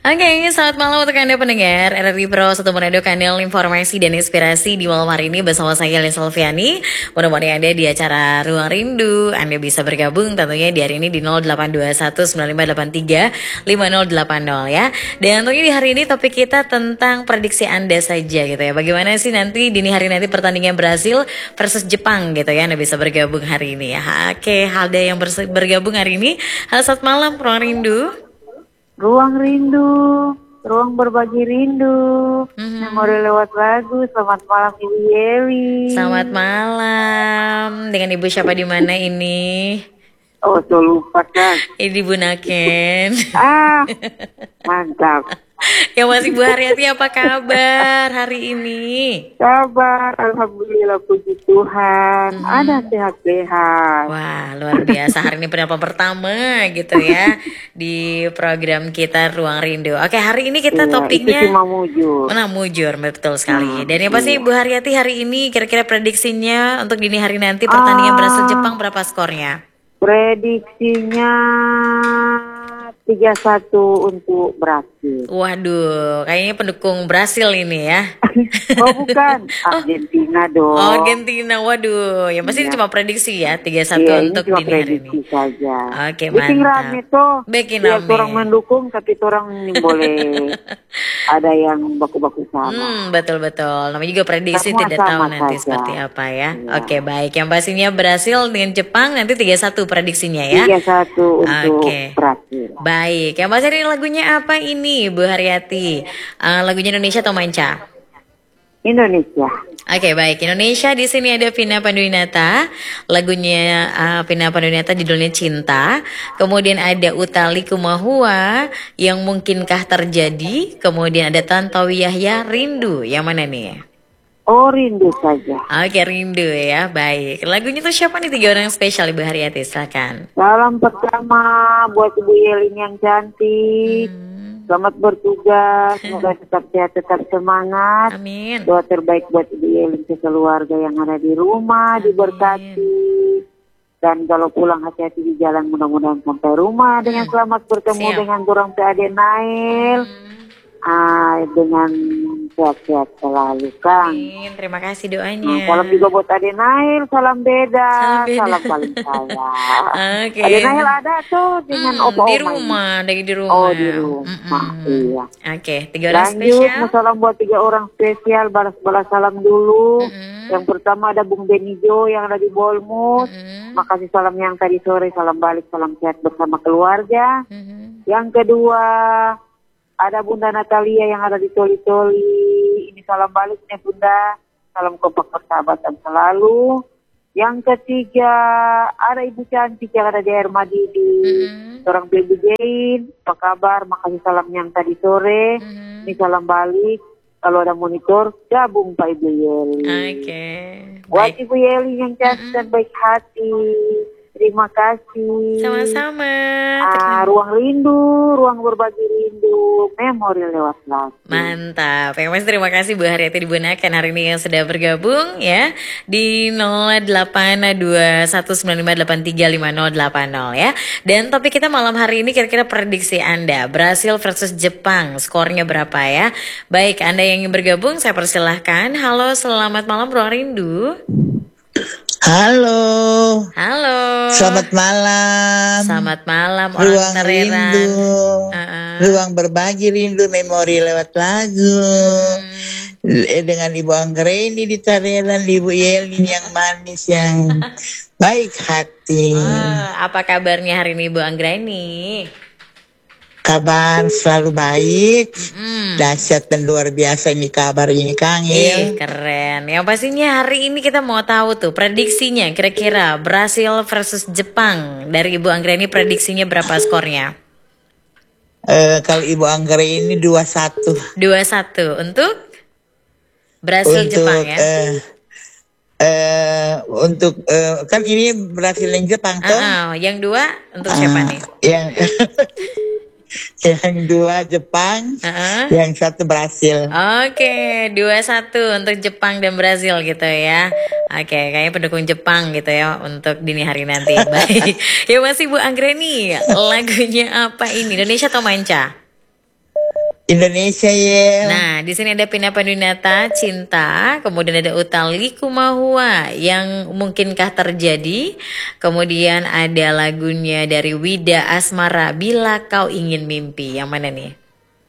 Oke, selamat malam untuk Anda pendengar RRI Pro 1 Manado, kanal informasi dan inspirasi di malam hari ini bersama saya Lin Solviani. Mudah-mudahan Anda di acara Ruang Rindu Anda bisa bergabung tentunya di hari ini di 082195835080 ya. Dan tentunya di hari ini topik kita tentang prediksi Anda saja gitu ya. Bagaimana sih nanti dini hari nanti pertandingan Brasil versus Jepang gitu ya. Anda bisa bergabung hari ini ya. Oke, ada yang bergabung hari ini. Halo, selamat malam Ruang Rindu. Ruang rindu, ruang berbagi rindu, memori lewat lagu. Selamat malam Ibu Yeli. Selamat malam. Dengan Ibu siapa di mana ini? Oh, saya lupa kan. Ini Bu Naken. Mantap. Yang masih Bu Haryati, apa kabar hari ini? Kabar, alhamdulillah puji Tuhan. Ada sehat-sehat. Wah, luar biasa. Hari ini pendapat pertama gitu ya di program kita Ruang Rindu. Oke, hari ini kita topiknya itu cuma mujur. Mujur, betul sekali. Dan yang pasti Bu Haryati hari ini kira-kira prediksinya untuk dini hari nanti pertandingan Brasil Jepang berapa skornya? Prediksinya 3-1 untuk Brasil. Waduh, kayaknya pendukung Brasil ini ya. Oh bukan, Argentina dong. Oh, Argentina, waduh. Yang pasti cuma prediksi ya, 3-1 untuk ini cuma dini hari ini. prediksi saja. Oke, bikin mantap. rame tuh. Bikin Biar rame. orang mendukung, tapi orang ini boleh ada yang baku-baku sama. Betul-betul. Namanya juga prediksi, Semua tidak tahu sama nanti saja. seperti apa ya. Iya. Oke, baik. Yang pastinya Brasil dengan Jepang nanti 3-1 prediksinya ya. 3-1 untuk Brasil. Baik. Yang pasti ini lagunya apa ini, Bu Haryati? Lagunya Indonesia atau Manca? Indonesia. Oke, baik. Indonesia, di sini ada Vina Panduwinata. Lagunya Vina Panduwinata judulnya Cinta. Kemudian ada Utali Kumahua, Yang Mungkinkah Terjadi. Kemudian ada Tantowi Yahya, Rindu. Yang mana nih? Oh, rindu saja. Oke, Rindu ya. Baik. Lagunya tuh siapa nih 3 orang spesial, Ibu Haryati? Silakan. Salam pertama buat Ibu Yelin yang cantik. Selamat bertugas, semoga tetap sehat, tetap semangat. Amin. Doa terbaik buat Ibu Yelin keluarga yang ada di rumah, diberkati. Dan kalau pulang hati-hati di jalan, mudah-mudahan sampai rumah dengan selamat, bertemu dengan dorong Ade Nail. Dengan sehat-sehat selalu, Kang. Amin. Terima kasih doanya. Salam juga buat Ade Nail, salam beda, salam paling saya. Oke. Ade Nail ada tuh dengan Opa-Oma. Di rumah, lagi di rumah. Oh, di rumah. Iya. Oke, 3 orang Lanjut, spesial. salam buat 3 orang spesial, balas-balas salam dulu. Yang pertama ada Bung Benijo yang ada di Bolmus. Makasih salam yang tadi sore, salam balik, salam sehat bersama keluarga. Yang kedua ada Bunda Natalia yang ada di Toli-Toli. Ini salam baliknya Bunda. Salam kompak persahabatan selalu. Yang ketiga ada Ibu Cantik yang ada di Air Madidi. Seorang Baby Jane. Apa kabar? Makasih salam yang tadi sore. Ini salam balik. Kalau ada monitor, gabung Pak Ibu Yeli. Oke. Buat Baik. Ibu Yeli yang cantik dan baik hati. Terima kasih. Sama-sama. Ruang rindu, ruang berbagi rindu, memori lewat lagu. Mantap. Yang pasti terima kasih Bu Haryati digunakan hari ini yang sudah bergabung ya di 082195835080 ya. Dan topik kita malam hari ini kira-kira prediksi Anda Brasil versus Jepang, skornya berapa ya? Baik, Anda yang ingin bergabung saya persilahkan. Halo, selamat malam Ruang Rindu. Halo. Halo. Selamat malam. Selamat malam Ruang orang rindu. Ruang berbagi rindu, memori lewat lagu. Dengan Ibu Anggreni di Tareran, Ibu Yelin yang manis, yang baik hati. Apa kabarnya hari ini Bu Anggreni? Kabar selalu baik, dahsyat dan luar biasa ini kabar ini Kang Il. Keren. Yang pastinya hari ini kita mau tahu tuh prediksinya kira-kira Brasil versus Jepang. Dari Ibu Anggreni prediksinya berapa skornya? Kalau Ibu Anggreni 2-1. 2-1 untuk Brasil Jepang ya. Kan ini Brasil dan Jepang toh. Yang 2 untuk siapa nih? Yang 2 Jepang, yang 1 Brasil. Oke, 2-1 untuk Jepang dan Brasil gitu ya. Oke, kayaknya pendukung Jepang gitu ya untuk dini hari nanti. Baik. Ya masih Bu Anggreni, lagunya apa ini? Indonesia atau Manca? Indonesia ya. Nah, di sini ada Pina Panduwinata, Cinta, kemudian ada Utali Kumahua, yang mungkinkah terjadi. Kemudian ada lagunya dari Wida Asmara, Bila Kau Ingin Mimpi. Yang mana nih?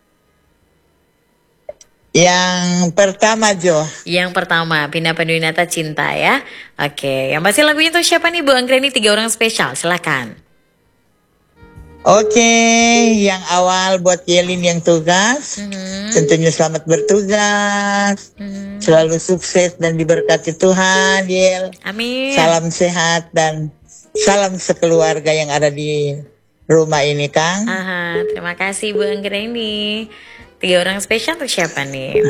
Yang pertama Jo. Yang pertama, Pina Panduwinata, Cinta ya. Oke, yang pasti lagunya tuh siapa nih Bu Anggreni? 3 orang spesial, silakan. Oke, yang awal buat Yelin yang tugas, tentunya selamat bertugas, selalu sukses dan diberkati Tuhan, Yel. Amin. Salam sehat dan salam sekeluarga yang ada di rumah ini, Kang. Aha, terima kasih Bu Anggreni. 3 orang spesial untuk siapa nih?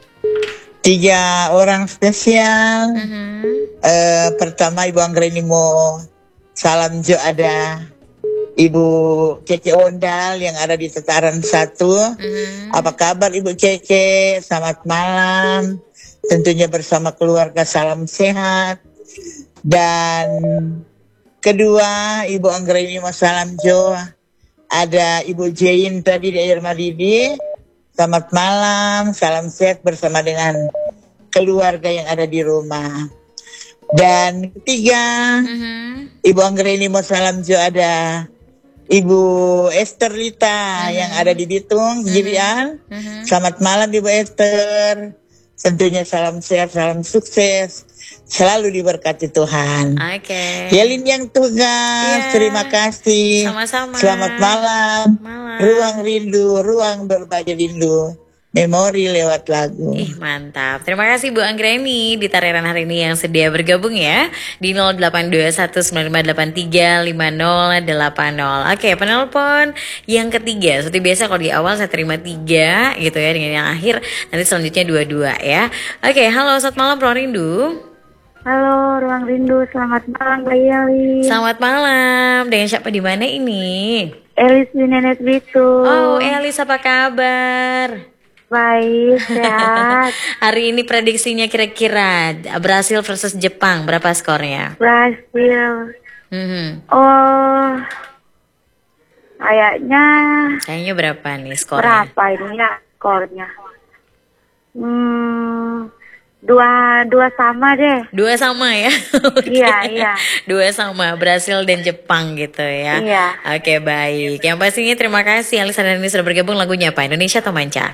3 orang spesial. Pertama Ibu Anggreni mau salam Jo, ada Ibu Keke Ondal yang ada di Tataran 1. Apa kabar Ibu Keke? Selamat malam. Tentunya bersama keluarga, salam sehat. Dan kedua Ibu Anggreni mau salam Jo, ada Ibu Jain tadi di Air Maridi. Selamat malam, salam sehat bersama dengan keluarga yang ada di rumah. Dan ketiga Ibu Anggreni mau salam Jo, ada Ibu Esther Lita yang ada di Bitung, Girian. Selamat malam Ibu Esther. Tentunya salam sehat, salam sukses. Selalu diberkati Tuhan. Oke. Yelin yang tugas, terima kasih. Sama-sama. Selamat malam. Ruang rindu, ruang berbagi rindu. Memori lewat lagu. Ih, mantap. Terima kasih Bu Anggreni di tarian hari ini yang sedia bergabung ya di 082195835080. Oke, penelpon yang ketiga. Seperti biasa kalau di awal saya terima 3 gitu ya, dengan yang akhir nanti selanjutnya 22 ya. Oke, halo, selamat malam Ruang Rindu. Halo, Ruang Rindu. Selamat malam, Mbak Yeli. Selamat malam. Dengan siapa di mana ini? Elis di Nenek Bitung. Oh, Elis, apa kabar? Baik, sehat. Hari ini prediksinya kira-kira Brasil versus Jepang, berapa skornya? Brasil. Oh, kayaknya berapa nih skornya? berapa ini ya skornya? Dua sama deh. 2 sama ya? Iya. 2 sama, Brasil dan Jepang gitu ya. Iya. Oke, baik. Yang pastinya terima kasih Alisa dan ini sudah bergabung. Lagunya apa? Indonesia atau manca?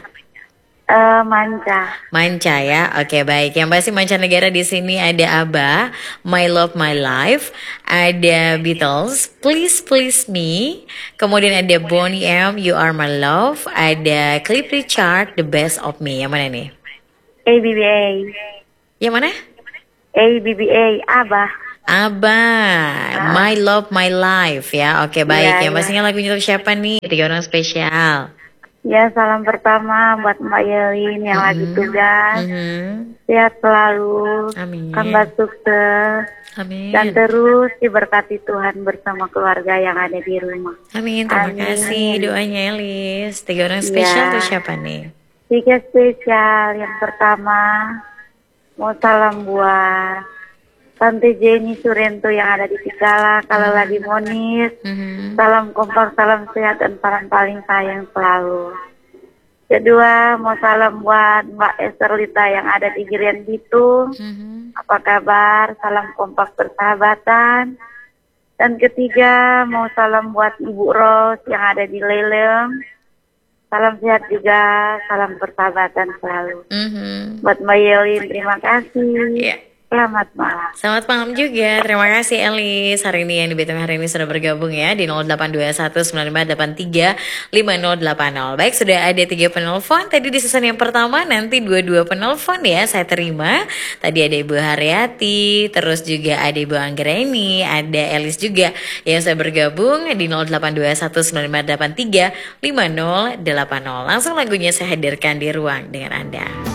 Manca ya. Oke, baik. Yang pasti mancanegara di sini ada ABBA, My Love My Life, ada Beatles, Please Please Me, kemudian ada Boney M, You Are My Love, ada Cliff Richard, The Best of Me. Yang mana nih? ABBA. Yang mana? ABBA, ABBA. ABBA, My Love My Life ya. Oke, baik. Iya, Yang pastinya lagunya untuk siapa nih? 3 orang spesial. Ya, salam pertama buat Mbak Yelin yang lagi tugas. Sehat selalu. Amin. Tambah sukses. Amin. Dan terus diberkati Tuhan bersama keluarga yang ada di rumah. Amin. Terima kasih doanya Elis. 3 orang spesial tuh siapa nih? 3 spesial. Yang pertama mau salam buat Tante Jenny Surento yang ada di Tikala, kalau lagi Monis. Salam kompak, salam sehat, dan salam paling sayang selalu. Kedua, mau salam buat Mbak Esther Lita yang ada di Girian Bitung. Apa kabar? Salam kompak persahabatan. Dan ketiga, mau salam buat Ibu Ros yang ada di Leleng. Salam sehat juga, salam persahabatan selalu. Buat Mbak Yelin, terima kasih. Selamat malam. Selamat malam juga. Terima kasih Elis. Hari ini yang di Bitung hari ini sudah bergabung ya di 082195835080. Baik, sudah ada 3 penelpon. Tadi di season yang pertama, nanti 22 penelpon ya saya terima. Tadi ada Ibu Haryati, terus juga ada Ibu Anggreni, ada Elis juga yang sudah bergabung di 082195835080. Langsung lagunya saya hadirkan di ruang dengan Anda.